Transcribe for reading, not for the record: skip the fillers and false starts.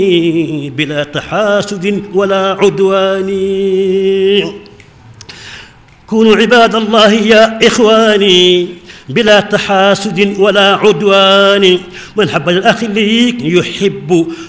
بلا تحاسد ولا عدوان. كونوا عباد الله يا إخواني بلا تحاسد ولا عدوان. من حب الأخ ليك يحب